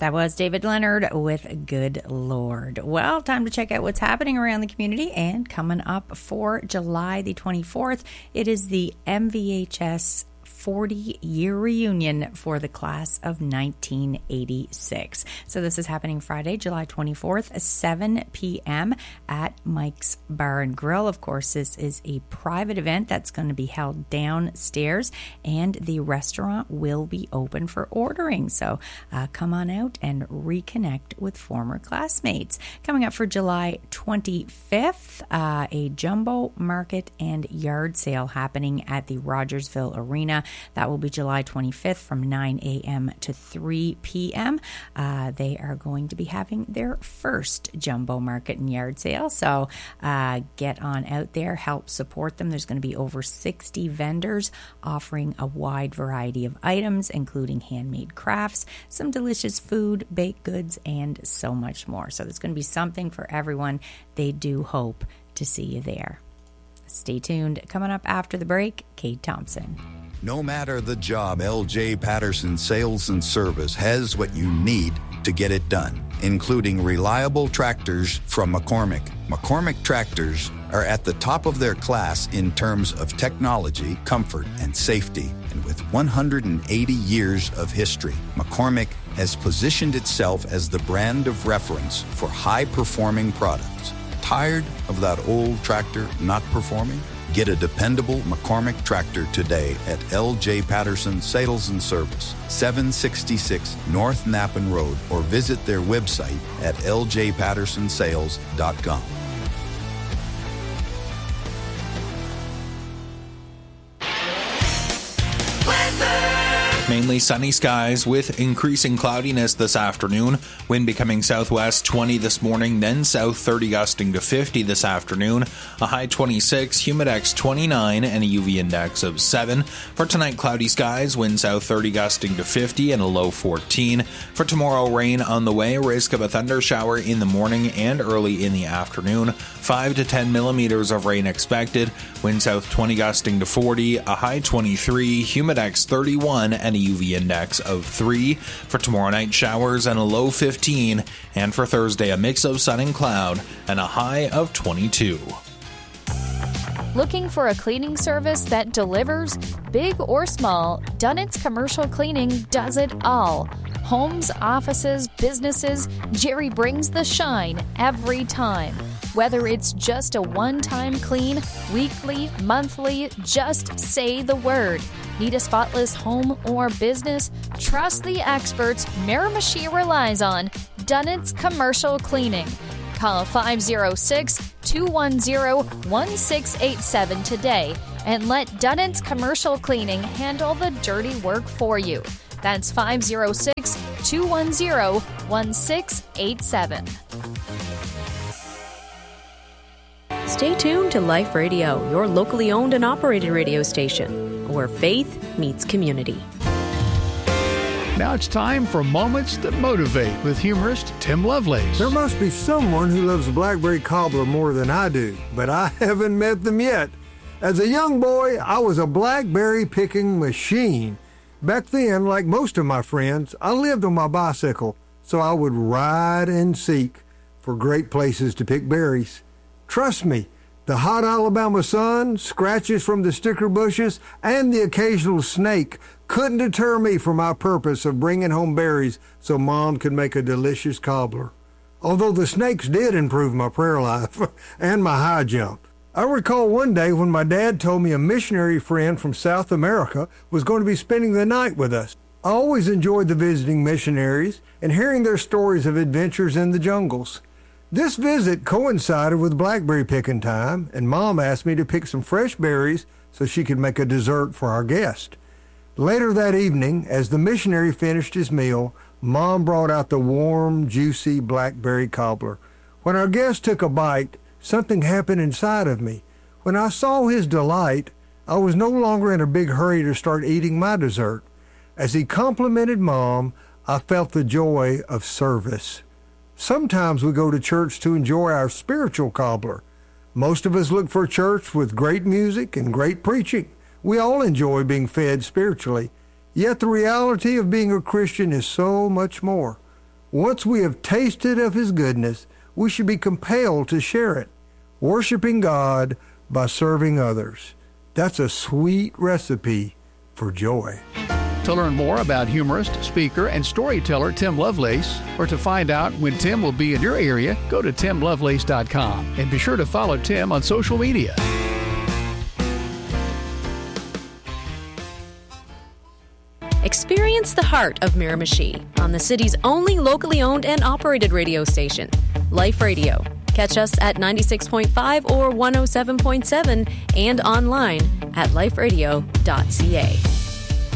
That was David Leonard with Good Lord. Well, time to check out what's happening around the community. And coming up for July the 24th, it is the MVHS 40-year reunion for the class of 1986. So this is happening Friday, July 24th, 7 p.m. at Mike's Bar and Grill. Of course, this is a private event that's going to be held downstairs, and the restaurant will be open for ordering. So come on out and reconnect with former classmates. Coming up for July 25th, a jumbo market and yard sale happening at the Rogersville Arena. That will be July 25th from 9 a.m. to 3 p.m. They are going to be having their first jumbo market and yard sale. So get on out there, help support them. There's going to be over 60 vendors offering a wide variety of items, including handmade crafts, some delicious food, baked goods, and so much more. So there's going to be something for everyone. They do hope to see you there. Stay tuned. Coming up after the break, Kate Thompson. No matter the job, LJ Patterson Sales and Service has what you need to get it done, including reliable tractors from McCormick. McCormick tractors are at the top of their class in terms of technology, comfort, and safety. And with 180 years of history, McCormick has positioned itself as the brand of reference for high-performing products. Tired of that old tractor not performing? Get a dependable McCormick tractor today at LJ Patterson Sales and Service, 766 North Nappen Road, or visit their website at ljpattersonsales.com. Mainly sunny skies with increasing cloudiness this afternoon. Wind becoming southwest 20 this morning, then south 30 gusting to 50 this afternoon. A high 26, humidex 29, and a UV index of 7. For tonight, cloudy skies, wind south 30 gusting to 50, and a low 14. For tomorrow, rain on the way, risk of a thunder shower in the morning and early in the afternoon. 5 to 10 millimeters of rain expected. Wind south 20 gusting to 40, a high 23, humidex 31, and a UV index of 3. For tomorrow night, showers and a low 15. And for Thursday, a mix of sun and cloud and a high of 22. Looking for a cleaning service that delivers? Big or small, Dunnett's Commercial Cleaning does it all. Homes, offices, businesses, Jerry brings the shine every time. Whether it's just a one-time clean, weekly, monthly, just say the word. Need a spotless home or business? Trust the experts Miramichi relies on. Dunnett's Commercial Cleaning. Call 506-210-1687 today and let Dunnett's Commercial Cleaning handle the dirty work for you. That's 506-210-1687. Stay tuned to Life Radio, your locally owned and operated radio station, where faith meets community. Now it's time for Moments That Motivate with humorist Tim Lovelace. There must be someone who loves blackberry cobbler more than I do, but I haven't met them yet. As a young boy, I was a blackberry picking machine. Back then, like most of my friends, I lived on my bicycle, so I would ride and seek for great places to pick berries. Trust me, the hot Alabama sun, scratches from the sticker bushes, and the occasional snake couldn't deter me from my purpose of bringing home berries so Mom could make a delicious cobbler. Although the snakes did improve my prayer life and my high jump. I recall one day when my dad told me a missionary friend from South America was going to be spending the night with us. I always enjoyed the visiting missionaries and hearing their stories of adventures in the jungles. This visit coincided with blackberry picking time, and Mom asked me to pick some fresh berries so she could make a dessert for our guest. Later that evening, as the missionary finished his meal, Mom brought out the warm, juicy blackberry cobbler. When our guest took a bite, something happened inside of me. When I saw his delight, I was no longer in a big hurry to start eating my dessert. As he complimented Mom, I felt the joy of service. Sometimes we go to church to enjoy our spiritual cobbler. Most of us look for a church with great music and great preaching. We all enjoy being fed spiritually. Yet the reality of being a Christian is so much more. Once we have tasted of His goodness, we should be compelled to share it, worshiping God by serving others. That's a sweet recipe for joy. To learn more about humorist, speaker, and storyteller Tim Lovelace, or to find out when Tim will be in your area, go to timlovelace.com and be sure to follow Tim on social media. Experience the heart of Miramichi on the city's only locally owned and operated radio station, Life Radio. Catch us at 96.5 or 107.7 and online at liferadio.ca.